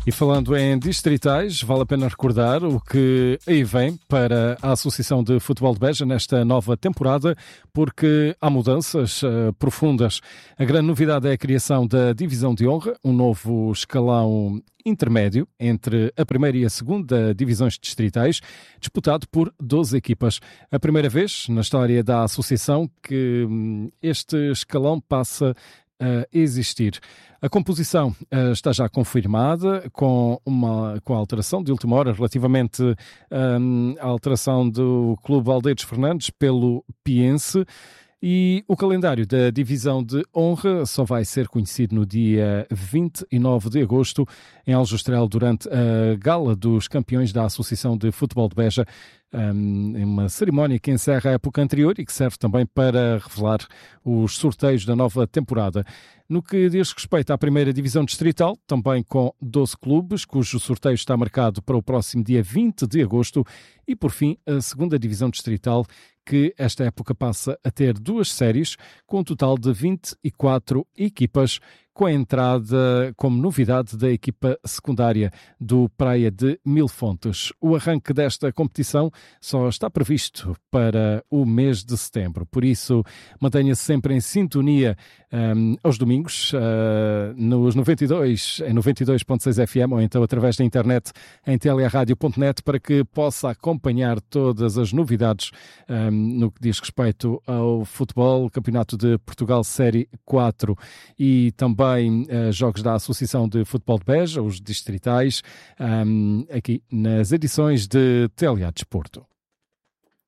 E falando em distritais, vale a pena recordar o que aí vem para a Associação de Futebol de Beja nesta nova temporada, porque há mudanças profundas. A grande novidade é a criação da Divisão de Honra, um novo escalão intermédio entre a primeira e a segunda divisões distritais, disputado por 12 equipas. A primeira vez na história da associação que este escalão passa a existir. A composição está já confirmada com a alteração de última hora relativamente à alteração do Clube Aldeiros Fernandes pelo Piense. E o calendário da Divisão de Honra só vai ser conhecido no dia 29 de agosto, em Aljustrel, durante a Gala dos Campeões da Associação de Futebol de Beja, em uma cerimónia que encerra a época anterior e que serve também para revelar os sorteios da nova temporada. No que diz respeito à primeira divisão distrital, também com 12 clubes, cujo sorteio está marcado para o próximo dia 20 de agosto, e por fim a segunda divisão distrital, que esta época passa a ter 2 séries, com um total de 24 equipas, com a entrada como novidade da equipa secundária do Praia de Mil Fontes. O arranque desta competição só está previsto para o mês de setembro, por isso mantenha-se sempre em sintonia aos domingos, nos 92.6 FM, ou então através da internet em telearadio.net, para que possa acompanhar todas as novidades no que diz respeito ao futebol, Campeonato de Portugal Série 4 e também jogos da Associação de Futebol de Beja, os distritais, aqui nas edições de TLA Desporto.